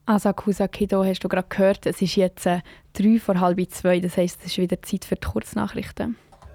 Asakusa Kido hast du gerade gehört. Es ist jetzt 3 vor halb 2. Das heisst, es ist wieder Zeit für die Kurznachrichten.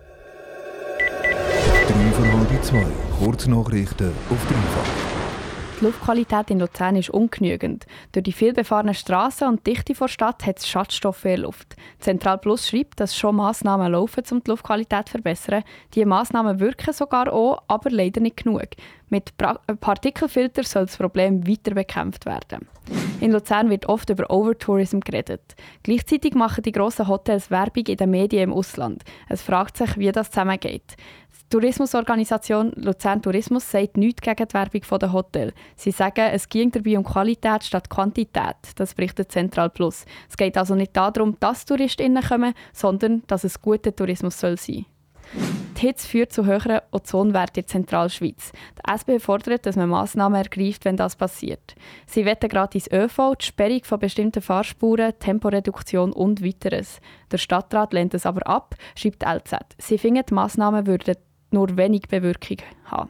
3 vor halb 2. Kurznachrichten auf Dreifach. Die Luftqualität in Luzern ist ungenügend. Durch die vielbefahrenen Strassen und die Dichte der Stadt hat es Schadstoffe in der Luft. Zentral Plus schreibt, dass schon Massnahmen laufen, um die Luftqualität zu verbessern. Diese Massnahmen wirken sogar auch, aber leider nicht genug. Mit Partikelfiltern soll das Problem weiter bekämpft werden. In Luzern wird oft über Overtourism geredet. Gleichzeitig machen die grossen Hotels Werbung in den Medien im Ausland. Es fragt sich, wie das zusammengeht. Die Tourismusorganisation Luzern Tourismus sagt nichts gegen die Werbung der Hotels. Sie sagen, es ging dabei um Qualität statt Quantität. Das berichtet Zentral Plus. Es geht also nicht darum, dass TouristInnen kommen, sondern dass es guter Tourismus soll sein. Die Hitze führt zu höheren Ozonwerten in der Zentralschweiz. Die SP fordert, dass man Massnahmen ergreift, wenn das passiert. Sie wollen gratis ÖV, die Sperrung von bestimmten Fahrspuren, Temporeduktion und weiteres. Der Stadtrat lehnt es aber ab, schreibt die LZ. Sie finden, die Massnahmen würden nur wenig Bewirkung haben.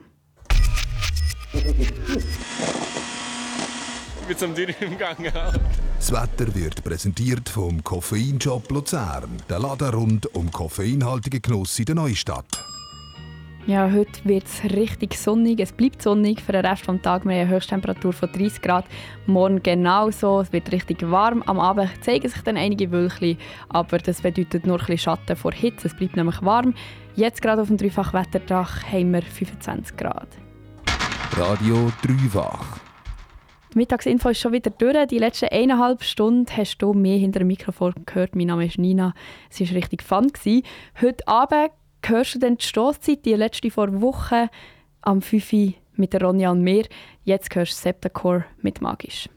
Ich bin zum Tür im Gang. Das Wetter wird präsentiert vom Koffeinshop Luzern. Der Laden rund um koffeinhaltigen Genuss in der Neustadt. Ja, heute wird es richtig sonnig. Es bleibt sonnig für den Rest des Tages. Wir haben eine Höchsttemperatur von 30 Grad. Morgen genauso. Es wird richtig warm. Am Abend zeigen sich dann einige Wölkchen. Aber das bedeutet nur ein bisschen Schatten vor Hitze. Es bleibt nämlich warm. Jetzt gerade auf dem Dreifach-Wetterdach haben wir 25 Grad. Radio Dreifach. Die Mittagsinfo ist schon wieder durch. Die letzten 1,5 Stunden hast du mehr hinter dem Mikrofon gehört. Mein Name ist Nina. Es war richtig fun. Heute Abend hörst du dann die Stosszeit, die letzte vor Wochen, am 5 Uhr mit der Ronja und mir. Jetzt hörst du Septacore mit Magisch.